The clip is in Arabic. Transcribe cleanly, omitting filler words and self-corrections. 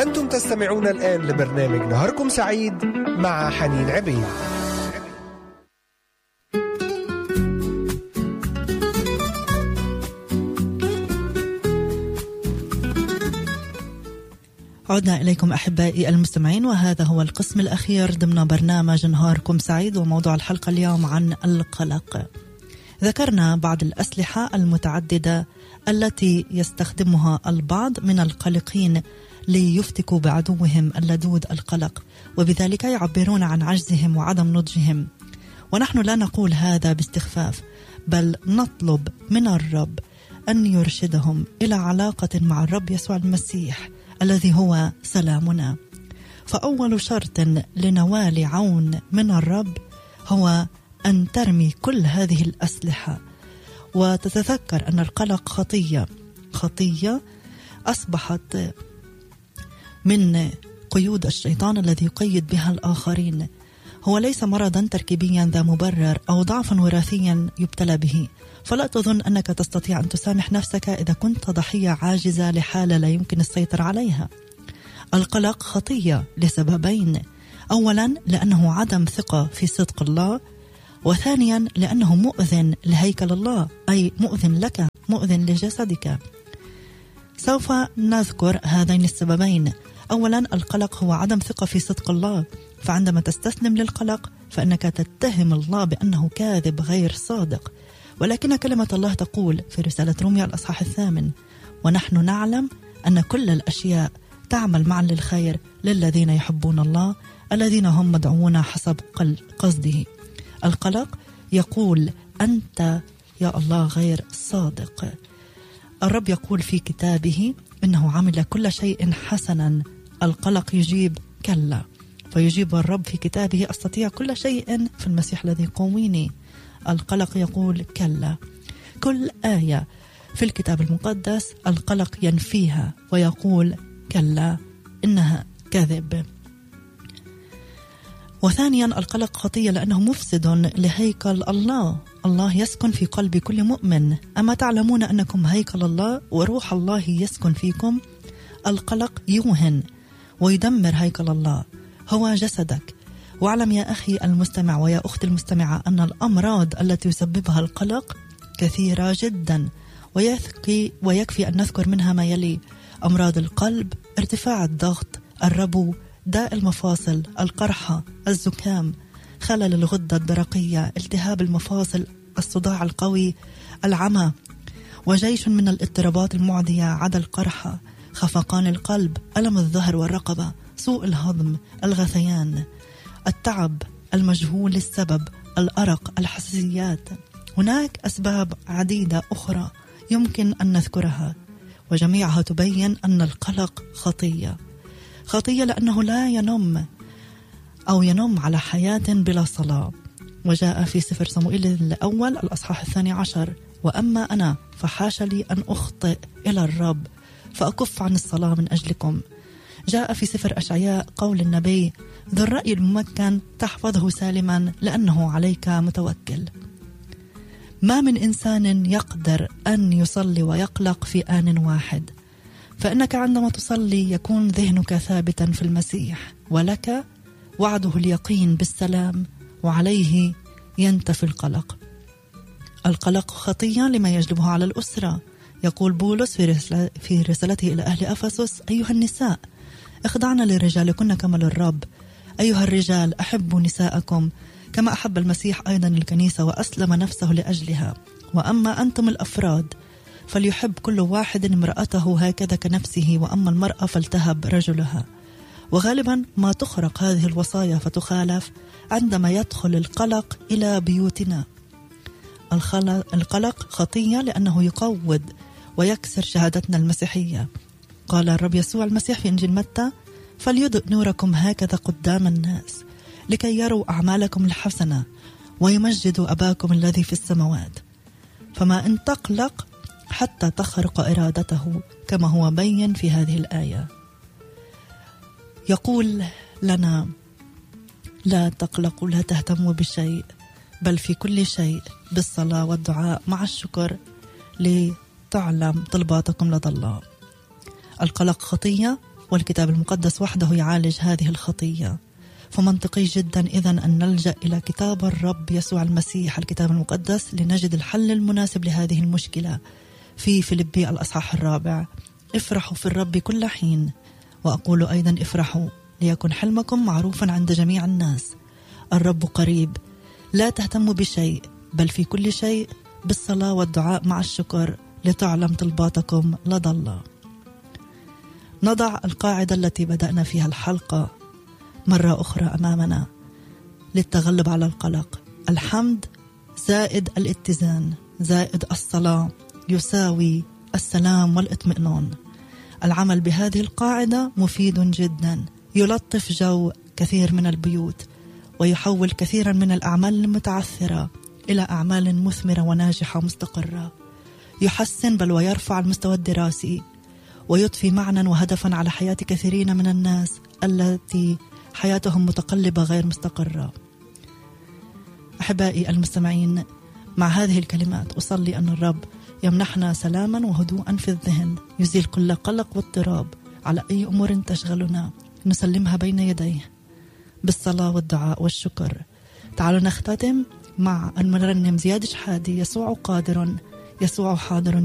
أنتم تستمعون الآن لبرنامج نهاركم سعيد مع حنين عبيد. عدنا إليكم أحبائي المستمعين، وهذا هو القسم الأخير ضمن برنامج نهاركم سعيد، وموضوع الحلقة اليوم عن القلق. ذكرنا بعض الأسلحة المتعددة التي يستخدمها البعض من القلقين ليفتكوا بعدوهم اللدود القلق، وبذلك يعبرون عن عجزهم وعدم نضجهم. ونحن لا نقول هذا باستخفاف، بل نطلب من الرب أن يرشدهم إلى علاقة مع الرب يسوع المسيح الذي هو سلامنا. فأول شرط لنوال عون من الرب هو أن ترمي كل هذه الأسلحة وتتذكر أن القلق خطية أصبحت من قيود الشيطان الذي يقيد بها الآخرين. هو ليس مرضا تركيبيا ذا مبرر أو ضعفا وراثيا يبتلى به، فلا تظن أنك تستطيع أن تسامح نفسك إذا كنت ضحية عاجزة لحالة لا يمكن السيطرة عليها. القلق خطية لسببين: أولا لأنه عدم ثقة في صدق الله، وثانيا لأنه مؤذن لهيكل الله، أي مؤذن لك، مؤذن لجسدك. سوف نذكر هذين السببين. أولا، القلق هو عدم ثقة في صدق الله، فعندما تستسلم للقلق فإنك تتهم الله بأنه كاذب غير صادق. ولكن كلمة الله تقول في رسالة روميا الأصحاح 8: ونحن نعلم أن كل الأشياء تعمل معا للخير للذين يحبون الله الذين هم مدعوون حسب قصده. القلق يقول أنت يا الله غير صادق. الرب يقول في كتابه إنه عمل كل شيء حسنا. القلق يجيب كلا، فيجيب الرب في كتابه أستطيع كل شيء في المسيح الذي يقويني. القلق يقول كلا. كل آية في الكتاب المقدس القلق ينفيها ويقول كلا، إنها كذب. وثانيا، القلق خطية لأنه مفسد لهيكل الله. الله يسكن في قلب كل مؤمن. أما تعلمون أنكم هيكل الله وروح الله يسكن فيكم؟ القلق يوهن ويدمر هيكل الله، هو جسدك. واعلم يا أخي المستمع ويا أختي المستمعة أن الأمراض التي يسببها القلق كثيرة جدا، ويكفي أن نذكر منها ما يلي: أمراض القلب، ارتفاع الضغط، الربو، داء المفاصل، القرحة، الزكام، خلل الغدة الدرقية، التهاب المفاصل، الصداع القوي، العمى، وجيش من الاضطرابات المعدية عدا القرحة، خفقان القلب، ألم الظهر والرقبة، سوء الهضم، الغثيان، التعب المجهول السبب، الأرق، الحساسيات. هناك أسباب عديدة أخرى يمكن أن نذكرها، وجميعها تبين أن القلق خطية لأنه لا ينم على حياة بلا صلاة. وجاء في سفر صموئيل الأول الأصحاح 12: وأما أنا فحاش لي أن أخطئ إلى الرب فأكف عن الصلاة من أجلكم. جاء في سفر أشعياء قول النبي: ذو الرأي الممكن تحفظه سالما لأنه عليك متوكل. ما من إنسان يقدر أن يصلي ويقلق في آن واحد، فإنك عندما تصلي يكون ذهنك ثابتا في المسيح، ولك وعده اليقين بالسلام، وعليه ينتفي القلق. القلق خطية لما يجلبه على الأسرة. يقول بولس في رسالته إلى أهل أفسس: أيها النساء اخضعن لرجالكن كما للرب، أيها الرجال أحبوا نساءكم كما أحب المسيح أيضا الكنيسة وأسلم نفسه لأجلها. وأما أنتم الأفراد فليحب كل واحد امرأته هكذا كنفسه، وأما المرأة فلتهب رجلها. وغالبا ما تخرق هذه الوصايا فتخالف عندما يدخل القلق إلى بيوتنا. القلق خطية لأنه يقوض ويكسر شهادتنا المسيحية. قال الرب يسوع المسيح في إنجيل متى: فليضئ نوركم هكذا قدام الناس لكي يروا أعمالكم الحسنة ويمجدوا أباكم الذي في السماوات. فما إن تقلق حتى تخرق إرادته كما هو بين في هذه الآية. يقول لنا: لا تقلقوا، لا تهتموا بشيء، بل في كل شيء بالصلاة والدعاء مع الشكر لتعلم طلباتكم لدى الله. القلق خطية، والكتاب المقدس وحده يعالج هذه الخطية. فمنطقي جدا إذن أن نلجأ إلى كتاب الرب يسوع المسيح الكتاب المقدس لنجد الحل المناسب لهذه المشكلة. في فيلبي الأصحاح 4: افرحوا في الرب كل حين، وأقول أيضا افرحوا، ليكن حلمكم معروفا عند جميع الناس. الرب قريب، لا تهتموا بشيء، بل في كل شيء بالصلاة والدعاء مع الشكر لتعلم طلباتكم لدى الله. نضع القاعدة التي بدأنا فيها الحلقة مرة أخرى أمامنا للتغلب على القلق: الحمد زائد الاتزان زائد الصلاة يساوي السلام والاطمئنان. العمل بهذه القاعدة مفيد جدا، يلطف جو كثير من البيوت، ويحول كثيرا من الأعمال المتعثرة إلى أعمال مثمرة وناجحة مستقرة. يحسن بل ويرفع المستوى الدراسي، ويضفي معنى وهدفا على حياة كثيرين من الناس التي حياتهم متقلبة غير مستقرة. أحبائي المستمعين، مع هذه الكلمات أصلي أن الرب يمنحنا سلاما وهدوءا في الذهن، يزيل كل قلق واضطراب على أي أمور تشغلنا، نسلمها بين يديه بالصلاة والدعاء والشكر. تعالوا نختتم مع المرنم زياد شحادي: يسوع قادر، يسوع حاضر.